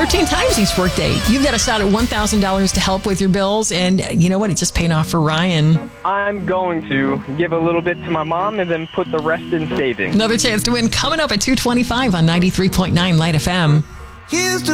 13 times each workday. You've got us out at $1,000 to help with your bills, and you know what? It's just paying off for Ryan. I'm going to give a little bit to my mom and then put the rest in savings. Another chance to win coming up at 2:25 on 93.9 Light FM. Here's to